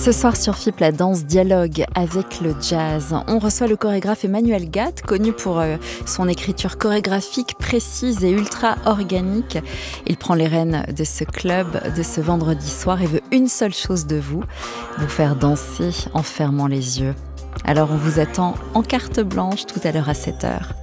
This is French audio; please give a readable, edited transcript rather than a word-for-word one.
Ce soir sur FIP, la danse dialogue avec le jazz. On reçoit le chorégraphe Emmanuel Gatt, connu pour son écriture chorégraphique précise et ultra organique. Il prend les rênes de ce club de ce vendredi soir et veut une seule chose de vous faire danser en fermant les yeux. Alors on vous attend en carte blanche tout à l'heure à 7h.